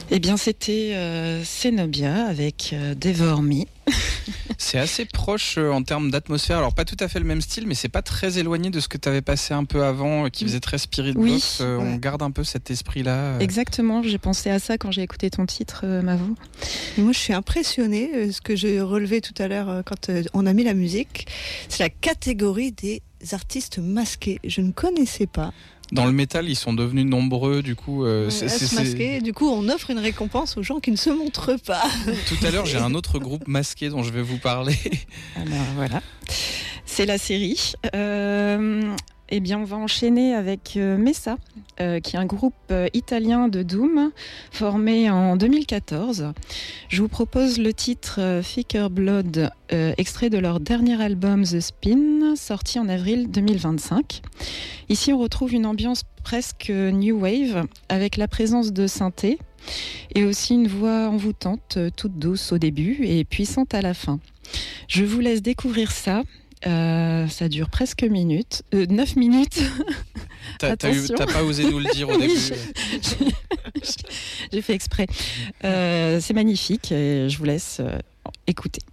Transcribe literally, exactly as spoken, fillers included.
Eh bien, c'était euh, Zenobia avec euh, Devour Me. C'est assez proche euh, en termes d'atmosphère. Alors, pas tout à fait le même style, mais c'est pas très éloigné de ce que tu avais passé un peu avant, euh, qui faisait très spirit Oui, box. Euh, ouais. On garde un peu cet esprit-là. euh. Exactement, j'ai pensé à ça quand j'ai écouté ton titre, euh, Mavo. Et moi, je suis impressionnée. euh, Ce que j'ai relevé tout à l'heure euh, quand euh, on a mis la musique, c'est la catégorie des artistes masqués. Je ne connaissais pas. Dans le métal, ils sont devenus nombreux, du coup. euh, Ouais, c'est- à c'est- se c'est- masquer. Du coup, on offre une récompense aux gens qui ne se montrent pas. Tout à l'heure, j'ai un autre groupe masqué dont je vais vous parler. Alors voilà, c'est la série. Euh, eh bien, on va enchaîner avec euh, Messa, euh, qui est un groupe euh, italien de doom formé en deux mille quatorze. Je vous propose le titre euh, Thicker Blood, euh, extrait de leur dernier album The Spin, sorti en avril deux mille vingt-cinq. Ici, on retrouve une ambiance presque new wave, avec la présence de synthé et aussi une voix envoûtante, euh, toute douce au début et puissante à la fin. Je vous laisse découvrir ça. Euh, ça dure presque minutes, euh, neuf minutes. T'as, t'as eu- Attention. t'as pas osé nous le dire au Oui, début. j'ai- J'ai fait exprès. Euh, c'est magnifique et je vous laisse euh, écouter.